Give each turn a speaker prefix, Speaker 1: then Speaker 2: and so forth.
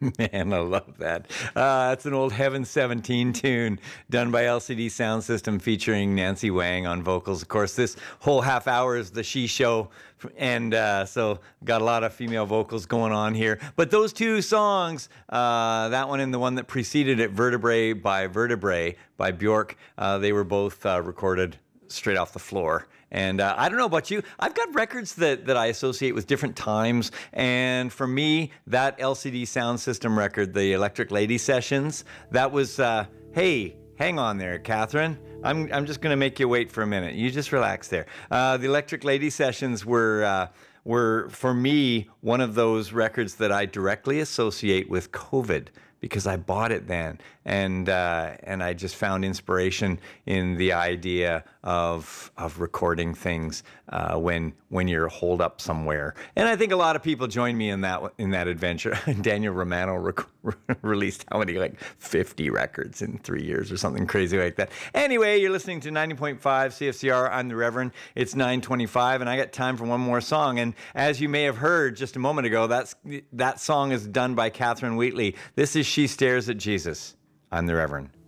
Speaker 1: Man, I love that. That's an old Heaven 17 tune done by LCD Sound System featuring Nancy Wang on vocals. Of course, this whole half hour is the She Show, and so got a lot of female vocals going on here. But those two songs, that one and the one that preceded it, Vertebrae by Bjork, they were both recorded straight off the floor. And I don't know about you. I've got records that I associate with different times. And for me, that LCD Sound System record, the Electric Lady Sessions, that was, hey, hang on there, Catherine. I'm just going to make you wait for a minute. You just relax there. The Electric Lady Sessions were for me, one of those records that I directly associate with COVID, because I bought it then, and I just found inspiration in the idea of recording things when you're holed up somewhere. And I think a lot of people joined me in that adventure. Daniel Romano released how many, like 50 records in 3 years or something crazy like that. Anyway, you're listening to 90.5 CFCR. I'm the Reverend. It's 9:25, and I got time for one more song. And as you may have heard just a moment ago, that song is done by Catherine Wheatley. This is She Stares at Jesus. I'm the Reverend.